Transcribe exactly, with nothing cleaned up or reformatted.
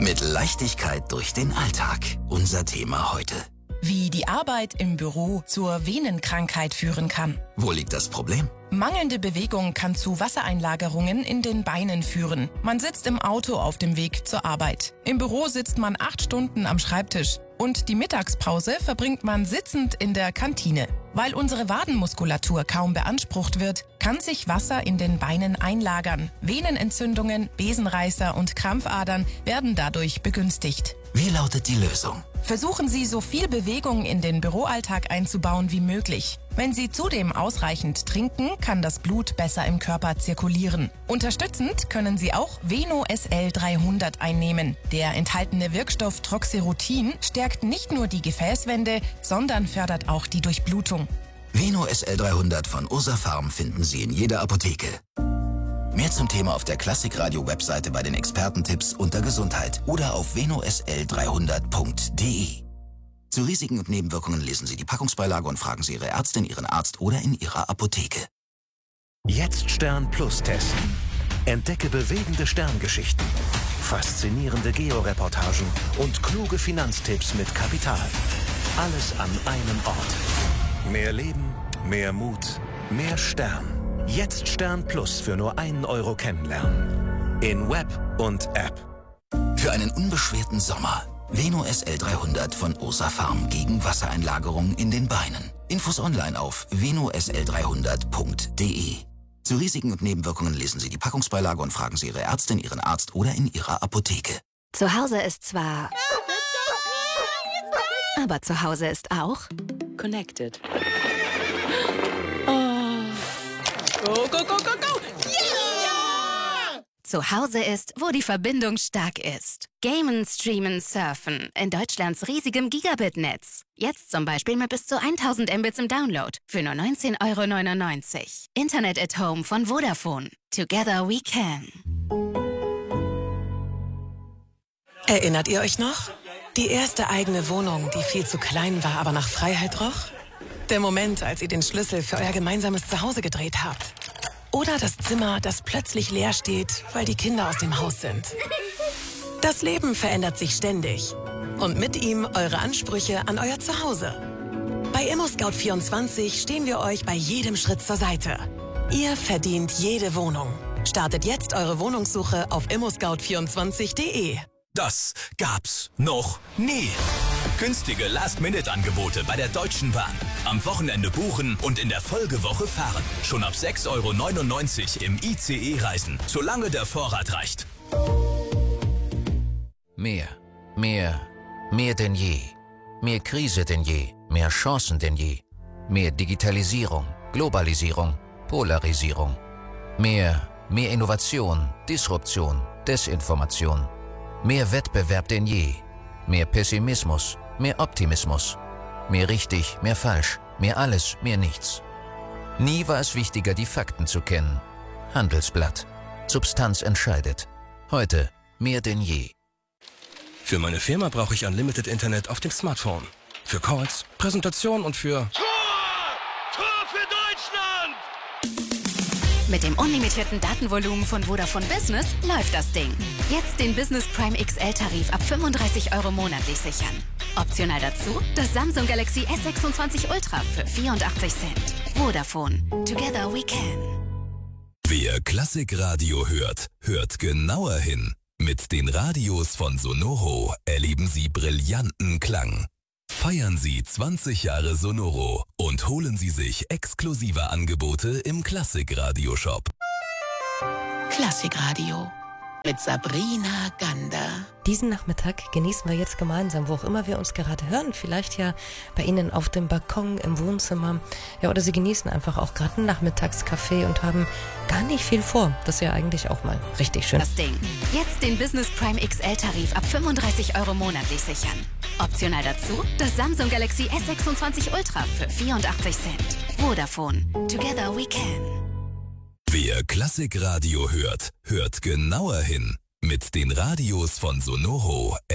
Mit Leichtigkeit durch den Alltag. Unser Thema heute. Wie die Arbeit im Büro zur Venenkrankheit führen kann. Wo liegt das Problem? Mangelnde Bewegung kann zu Wassereinlagerungen in den Beinen führen. Man sitzt im Auto auf dem Weg zur Arbeit. Im Büro sitzt man acht Stunden am Schreibtisch. Und die Mittagspause verbringt man sitzend in der Kantine. Weil unsere Wadenmuskulatur kaum beansprucht wird, kann sich Wasser in den Beinen einlagern. Venenentzündungen, Besenreißer und Krampfadern werden dadurch begünstigt. Wie lautet die Lösung? Versuchen Sie, so viel Bewegung in den Büroalltag einzubauen wie möglich. Wenn Sie zudem ausreichend trinken, kann das Blut besser im Körper zirkulieren. Unterstützend können Sie auch Veno S L dreihundert einnehmen. Der enthaltene Wirkstoff Troxirutin stärkt nicht nur die Gefäßwände, sondern fördert auch die Durchblutung. Veno S L dreihundert von Ursafarm finden Sie in jeder Apotheke. Mehr zum Thema auf der Klassikradio-Webseite bei den Expertentipps unter Gesundheit oder auf veno s l dreihundert punkt d e. Zu Risiken und Nebenwirkungen lesen Sie die Packungsbeilage und fragen Sie Ihre Ärztin, Ihren Arzt oder in Ihrer Apotheke. Jetzt Stern Plus testen. Entdecke bewegende Sterngeschichten, faszinierende Georeportagen und kluge Finanztipps mit Kapital. Alles an einem Ort. Mehr Leben, mehr Mut, mehr Stern. Jetzt Stern Plus für nur einen Euro kennenlernen. In Web und App. Für einen unbeschwerten Sommer. Veno S L dreihundert von Ursafarm gegen Wassereinlagerung in den Beinen. Infos online auf veno s l dreihundert punkt d e. Zu Risiken und Nebenwirkungen lesen Sie die Packungsbeilage und fragen Sie Ihre Ärztin, Ihren Arzt oder in Ihrer Apotheke. Zu Hause ist zwar... aber zu Hause ist auch... Connected. Go, go, go, go, go! Yeah! Zu Hause ist, wo die Verbindung stark ist. Gamen, Streamen, Surfen in Deutschlands riesigem Gigabit-Netz. Jetzt zum Beispiel mit bis zu tausend Mbits im Download für nur neunzehn Euro neunundneunzig. Internet at Home von Vodafone. Together we can. Erinnert ihr euch noch? Die erste eigene Wohnung, die viel zu klein war, aber nach Freiheit roch? Der Moment, als ihr den Schlüssel für euer gemeinsames Zuhause gedreht habt. Oder das Zimmer, das plötzlich leer steht, weil die Kinder aus dem Haus sind. Das Leben verändert sich ständig. Und mit ihm eure Ansprüche an euer Zuhause. Bei ImmoScout vierundzwanzig stehen wir euch bei jedem Schritt zur Seite. Ihr verdient jede Wohnung. Startet jetzt eure Wohnungssuche auf immo scout vierundzwanzig punkt de. Das gab's noch nie. Günstige Last-Minute-Angebote bei der Deutschen Bahn. Am Wochenende buchen und in der Folgewoche fahren. Schon ab sechs Euro neunundneunzig im I C E reisen, solange der Vorrat reicht. Mehr, mehr, mehr denn je. Mehr Krise denn je, mehr Chancen denn je. Mehr Digitalisierung, Globalisierung, Polarisierung. Mehr, mehr Innovation, Disruption, Desinformation. Mehr Wettbewerb denn je. Mehr Pessimismus, mehr Optimismus. Mehr richtig, mehr falsch, mehr alles, mehr nichts. Nie war es wichtiger, die Fakten zu kennen. Handelsblatt. Substanz entscheidet. Heute mehr denn je. Für meine Firma brauche ich Unlimited Internet auf dem Smartphone. Für Calls, Präsentation und für... Tor! Tor für Deutschland! Mit dem unlimitierten Datenvolumen von Vodafone Business läuft das Ding. Jetzt den Business Prime X L-Tarif ab fünfunddreißig Euro monatlich sichern. Optional dazu das Samsung Galaxy S sechsundzwanzig Ultra für vierundachtzig Cent. Vodafone. Together we can. Wer Klassikradio hört, hört genauer hin. Mit den Radios von Sonoro erleben Sie brillanten Klang. Feiern Sie zwanzig Jahre Sonoro und holen Sie sich exklusive Angebote im Klassikradio-Shop. Klassikradio mit Sabrina Gander. Diesen Nachmittag genießen wir jetzt gemeinsam, wo auch immer wir uns gerade hören. Vielleicht ja bei Ihnen auf dem Balkon, im Wohnzimmer. Ja, oder Sie genießen einfach auch gerade einen Nachmittagskaffee und haben gar nicht viel vor. Das ist ja eigentlich auch mal richtig schön. Das Ding. Jetzt den Business Prime X L-Tarif ab fünfunddreißig Euro monatlich sichern. Optional dazu das Samsung Galaxy S sechsundzwanzig Ultra für vierundachtzig Cent. Vodafone. Together we can. Wer Klassikradio hört, hört genauer hin. Mit den Radios von Sonoro